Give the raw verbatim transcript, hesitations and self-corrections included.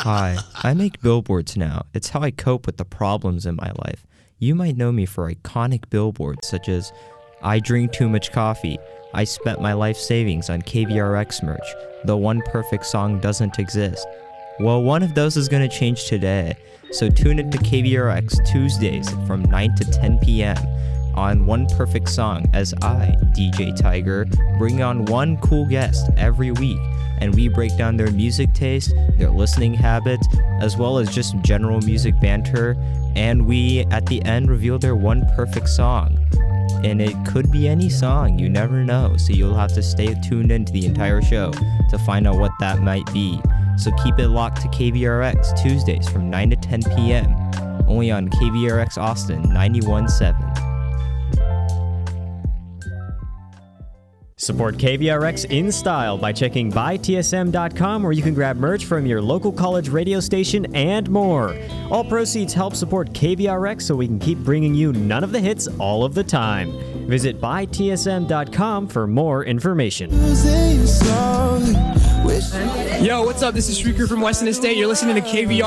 Hi, I make billboards now. It's how I cope with the problems in my life. You might know me for iconic billboards such as I drink too much coffee, I spent my life savings on K V R X merch, the one perfect song doesn't exist. Well, one of those is going to change today, so tune in to K V R X Tuesdays from nine to ten p.m. on One Perfect Song as I, D J Tiger, bring on one cool guest every week, and we break down their music taste, their listening habits, as well as just general music banter, and we, at the end, reveal their one perfect song. And it could be any song, you never know, so you'll have to stay tuned into the entire show to find out what that might be. So keep it locked to K V R X Tuesdays from nine to ten p.m. only on K V R X Austin ninety-one point seven. Support K V R X in style by checking buy T S M dot com, where you can grab merch from your local college radio station and more. All proceeds help support K V R X so we can keep bringing you none of the hits all of the time. Visit buy T S M dot com for more information. Yo, what's up? This is Shrieker from Weston Estate. You're listening to K V R.